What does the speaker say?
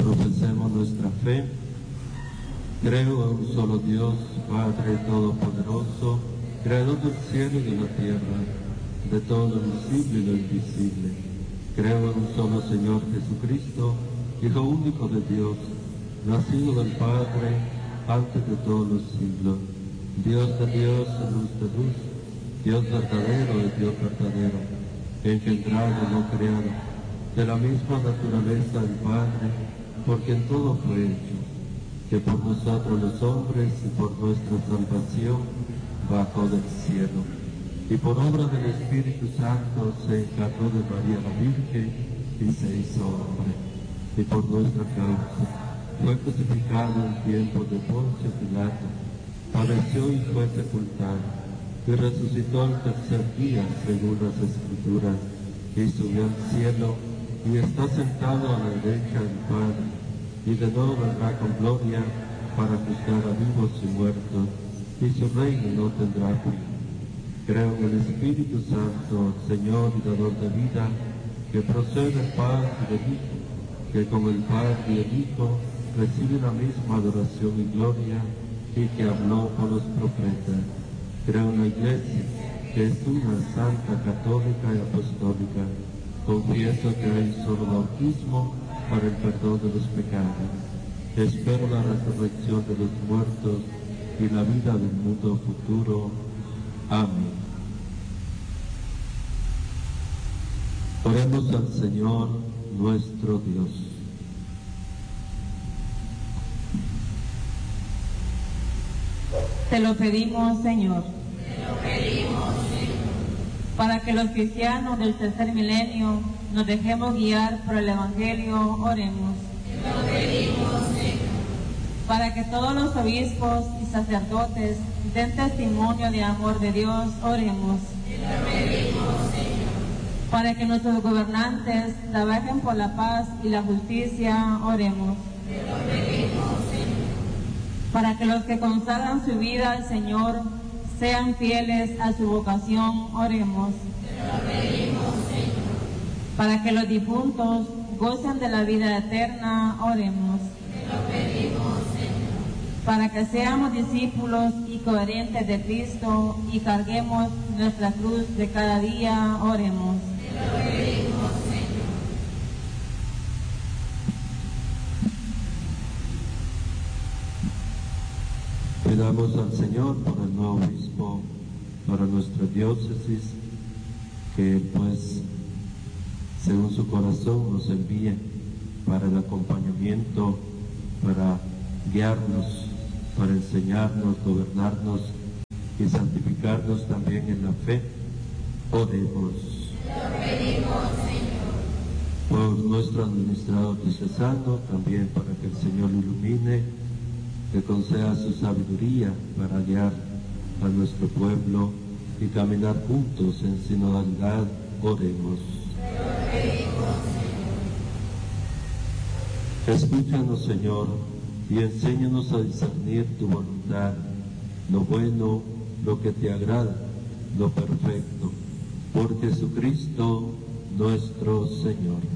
Profesemos nuestra fe. Creo en un solo Dios, Padre Todopoderoso, Creador del cielo y de la tierra, de todo lo visible y lo invisible. Creo en un solo Señor Jesucristo, Hijo único de Dios, nacido del Padre antes de todos los siglos, Dios de Dios, luz de luz, Dios verdadero de Dios verdadero, engendrado, no creado, de la misma naturaleza del Padre, por quien todo fue hecho, que por nosotros los hombres y por nuestra salvación bajó del cielo, y por obra del Espíritu Santo se encarnó de María la Virgen y se hizo hombre, y por nuestra causa fue crucificado en tiempo de Poncio Pilato, padeció y fue sepultado, y resucitó al tercer día según las Escrituras, y subió al cielo, y está sentado a la derecha del Padre, y de nuevo vendrá con gloria para juzgar a vivos y muertos, y su reino no tendrá fin. Creo en el Espíritu Santo, Señor y dador de vida, que procede del Padre y del Hijo, que con el Padre y el Hijo recibe la misma adoración y gloria, y que habló por los profetas. Creo en la Iglesia, que es una santa, católica y apostólica. Confieso que hay un solo bautismo para el perdón de los pecados. Espero la resurrección de los muertos y la vida del mundo futuro. Amén. Oremos al Señor nuestro Dios. Te lo pedimos, Señor. Te lo pedimos, Señor. Para que los cristianos del tercer milenio nos dejemos guiar por el Evangelio, oremos. Te lo pedimos, Señor. Para que todos los obispos y sacerdotes den testimonio de amor de Dios, oremos. Te lo pedimos, Señor. Para que nuestros gobernantes trabajen por la paz y la justicia, oremos. Te lo pedimos, Señor. Para que los que consagran su vida al Señor sean fieles a su vocación, oremos. Te lo pedimos, Señor. Para que los difuntos gocen de la vida eterna, oremos. Te lo pedimos, Señor. Para que seamos discípulos y coherentes de Cristo y carguemos nuestra cruz de cada día, oremos. Te lo pedimos, Señor. Pidamos al Señor por el nuevo obispo para nuestra diócesis, que Él pues, según su corazón, nos envíe para el acompañamiento, para guiarnos, para enseñarnos, gobernarnos y santificarnos también en la fe. Oremos. Te lo pedimos, Señor. Por nuestro administrador diocesano, también para que el Señor lo ilumine, que conceda su sabiduría para guiar a nuestro pueblo y caminar juntos en sinodalidad. Oremos. Te lo pedimos, Señor. Escúchanos, Señor, y enséñanos a discernir tu voluntad, lo bueno, lo que te agrada, lo perfecto, por Jesucristo nuestro Señor.